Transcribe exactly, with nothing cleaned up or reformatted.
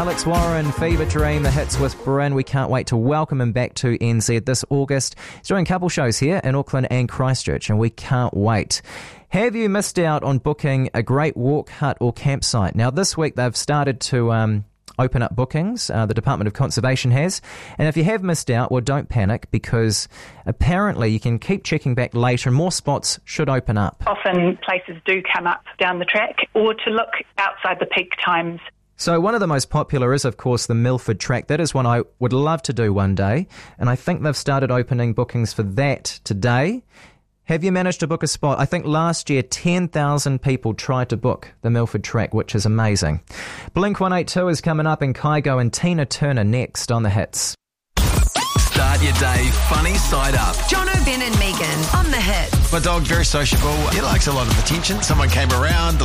Alex Warren, Fever Dream, the hits with Bryn. We can't wait to welcome him back to N Z this August. He's doing couple shows here in Auckland and Christchurch, and we can't wait. Have you missed out on booking a great walk, hut or campsite? Now, this week they've started to um, open up bookings. Uh, the Department of Conservation has. And if you have missed out, well, don't panic, because apparently you can keep checking back later and more spots should open up. Often places do come up down the track, or to look outside the peak times. So one of the most popular is, of course, the Milford Track. That is one I would love to do one day, and I think they've started opening bookings for that today. Have you managed to book a spot? I think last year ten thousand people tried to book the Milford Track, which is amazing. Blink one eighty-two is coming up in Kygo, and Tina Turner next on The Hits. Start your day funny side up. Jono, Ben and Megan on The Hits. My dog, very sociable. He likes a lot of attention. Someone came around.